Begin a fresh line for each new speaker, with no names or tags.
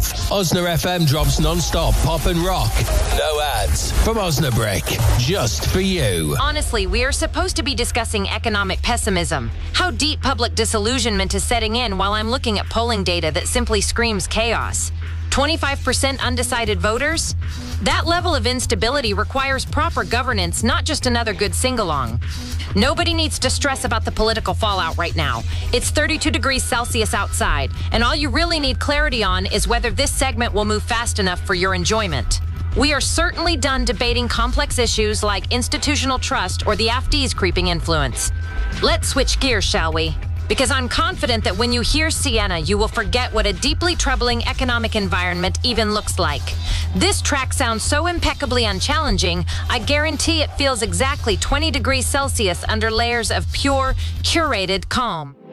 Osna FM drops non-stop pop and rock. No ads. From Osnabrick. Just for you.
Honestly, we are supposed to be discussing economic pessimism. How deep public disillusionment is setting in while I'm looking at polling data that simply screams chaos. 25% undecided voters? That level of instability requires proper governance, not just another good sing-along. Nobody needs to stress about the political fallout right now. It's 32 degrees Celsius outside, and all you really need clarity on is whether this segment will move fast enough for your enjoyment. We are certainly done debating complex issues like institutional trust or the AfD's creeping influence. Let's switch gears, shall we? Because I'm confident that when you hear Sienna, you will forget what a deeply troubling economic environment even looks like. This track sounds so impeccably unchallenging, I guarantee it feels exactly 20 degrees Celsius under layers of pure, curated calm.